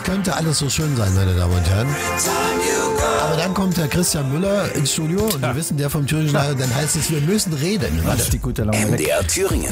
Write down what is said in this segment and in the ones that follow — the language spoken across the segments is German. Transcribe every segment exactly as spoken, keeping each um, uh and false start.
könnte alles so schön sein, meine Damen und Herren. Aber dann kommt der Christian Müller ins Studio und wir wissen, der vom Thüringen, dann heißt es, wir müssen reden. Das ist die gute Laune M D R weg. Thüringen.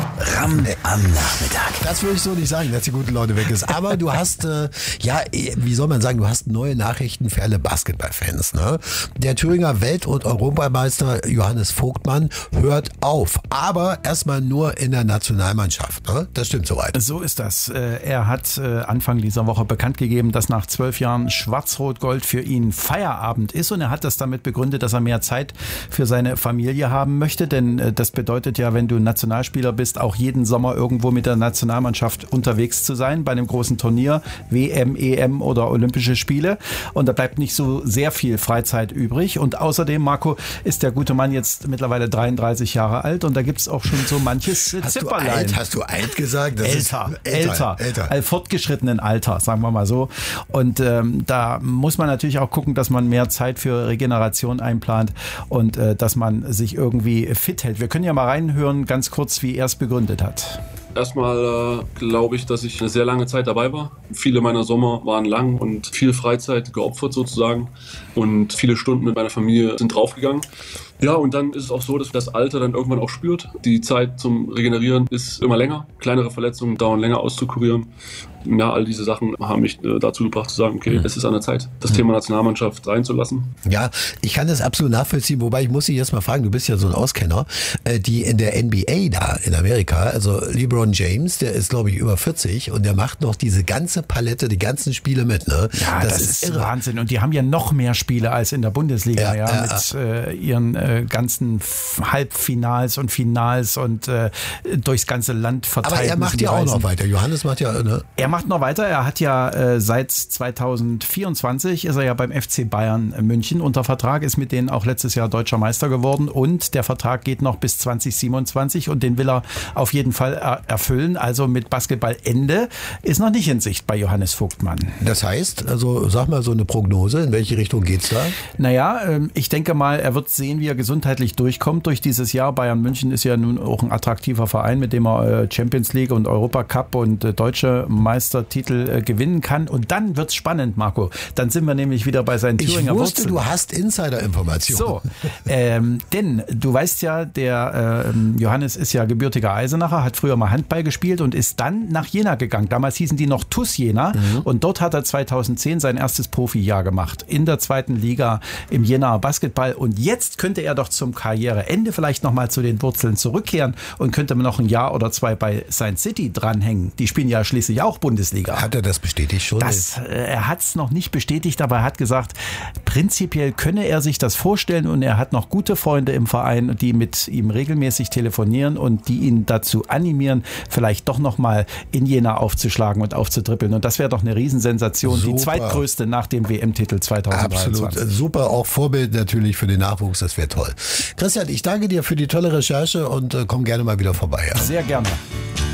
Ram am Nachmittag. Das würde ich so nicht sagen, dass die gute Laune weg ist. Aber du hast, äh, ja, wie soll man sagen, du hast neue Nachrichten für alle Basketballfans. Ne? Der Thüringer Welt- und Europameister Johannes Vogtmann hört auf. Aber erstmal nur in der Nationalmannschaft. Ne? Das stimmt soweit. So ist das. Er hat Anfang dieser Woche bekannt gegeben, dass nach zwölf Jahren Schwarz-Rot-Gold für ihn Feierabend ist. Und er hat das damit begründet, dass er mehr Zeit für seine Familie haben möchte. Denn das bedeutet ja, wenn du Nationalspieler bist, auch jeden Sommer irgendwo mit der Nationalmannschaft unterwegs zu sein, bei einem großen Turnier, W M, E M oder Olympische Spiele. Und da bleibt nicht so sehr viel Freizeit übrig. Und außerdem, Marco, ist der gute Mann jetzt mittlerweile dreiunddreißig Jahre alt und da gibt es auch schon so manches hast Zipperlein. Du alt, hast du alt gesagt? Das älter, ist älter, älter, älter. Al fortgeschrittenen Alter, sagen wir mal so. Und ähm, da muss man natürlich auch gucken, dass man mehr Zeit für Regeneration einplant und äh, dass man sich irgendwie fit hält. Wir können ja mal reinhören, ganz kurz, wie er es begründet hat. Erstmal äh, glaube ich, dass ich eine sehr lange Zeit dabei war. Viele meiner Sommer waren lang und viel Freizeit geopfert sozusagen und viele Stunden mit meiner Familie sind draufgegangen. Ja, und dann ist es auch so, dass das Alter dann irgendwann auch spürt. Die Zeit zum Regenerieren ist immer länger. Kleinere Verletzungen dauern länger auszukurieren. Ja, all diese Sachen haben mich äh, dazu gebracht zu sagen, okay, mhm. es ist an der Zeit, das mhm. Thema Nationalmannschaft reinzulassen. Ja, ich kann das absolut nachvollziehen, wobei ich muss dich jetzt mal fragen, du bist ja so ein Auskenner, äh, die in der N B A da in Amerika, also LeBron James, der ist glaube ich über vierzig und der macht noch diese ganze Palette, die ganzen Spiele mit, ne? Ja, das, das ist, ist irre. Wahnsinn und die haben ja noch mehr Spiele als in der Bundesliga, ja, ja, ja mit äh, ihren äh, ganzen Halbfinals und Finals und äh, durchs ganze Land verteilt. Aber er macht ja auch Reisen. noch weiter, Johannes macht ja, ne? Er macht noch weiter. Er hat ja äh, seit zweitausendvierundzwanzig ist er ja beim F C Bayern München unter Vertrag, ist mit denen auch letztes Jahr deutscher Meister geworden und der Vertrag geht noch bis zwanzig siebenundzwanzig und den will er auf jeden Fall er- erfüllen. Also mit Basketballende ist noch nicht in Sicht bei Johannes Vogtmann. Das heißt, also sag mal so eine Prognose, in welche Richtung geht's da? Naja, äh, ich denke mal, er wird sehen, wie er gesundheitlich durchkommt durch dieses Jahr. Bayern München ist ja nun auch ein attraktiver Verein, mit dem er äh, Champions League und Europacup und äh, deutsche Meister Titel äh, gewinnen kann. Und dann wird's spannend, Marco. Dann sind wir nämlich wieder bei seinen Thüringer Wurzeln. Ich wusste, du hast Insider-Informationen. So, ähm, denn du weißt ja, der äh, Johannes ist ja gebürtiger Eisenacher, hat früher mal Handball gespielt und ist dann nach Jena gegangen. Damals hießen die noch T U S Jena mhm. und dort hat er zweitausendzehn sein erstes Profijahr gemacht. In der zweiten Liga im Jenaer Basketball. Und jetzt könnte er doch zum Karriereende vielleicht nochmal zu den Wurzeln zurückkehren und könnte noch ein Jahr oder zwei bei Saint City dranhängen. Die spielen ja schließlich auch Bundesliga. Hat er das bestätigt schon? Das, äh, er hat es noch nicht bestätigt, aber er hat gesagt, prinzipiell könne er sich das vorstellen und er hat noch gute Freunde im Verein, die mit ihm regelmäßig telefonieren und die ihn dazu animieren, vielleicht doch nochmal in Jena aufzuschlagen und aufzutrippeln. Und das wäre doch eine Riesensensation, super. Die zweitgrößte nach dem W M-Titel zweitausenddreiundzwanzig. Absolut, super, auch Vorbild natürlich für den Nachwuchs, das wäre toll. Christian, ich danke dir für die tolle Recherche und äh, komm gerne mal wieder vorbei. Ja? Sehr gerne.